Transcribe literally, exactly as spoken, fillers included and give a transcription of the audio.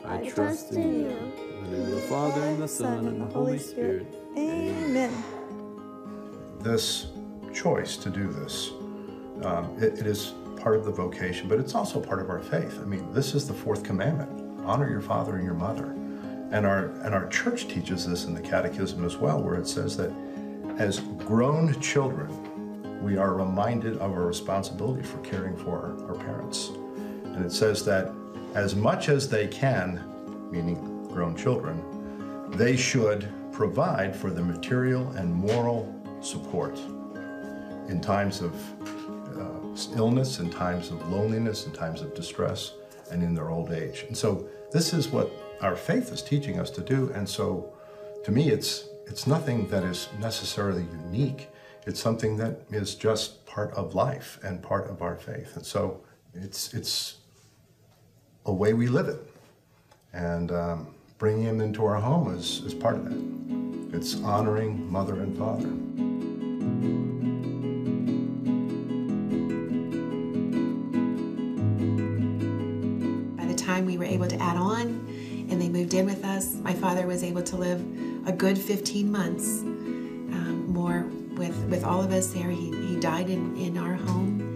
I trust in you. In the name of the Father, and the Son, and the Holy Spirit. Amen. This choice to do this, um, it, it is part of the vocation, but it's also part of our faith. I mean, this is the fourth commandment: honor your father and your mother. And our and our church teaches this in the Catechism as well, where it says that as grown children, we are reminded of our responsibility for caring for our, our parents. And it says that as much as they can, meaning grown children, they should provide for the material and moral support in times of uh, illness, in times of loneliness, in times of distress, and in their old age. And so this is what our faith is teaching us to do. And so to me, it's it's nothing that is necessarily unique. It's something that is just part of life and part of our faith. And so it's it's a way we live it. And um, bringing him into our home is, is part of that. It's honoring mother and father. By the time we were able to add on and they moved in with us, my father was able to live a good fifteen months um, more with, with all of us there. He, he died in, in our home.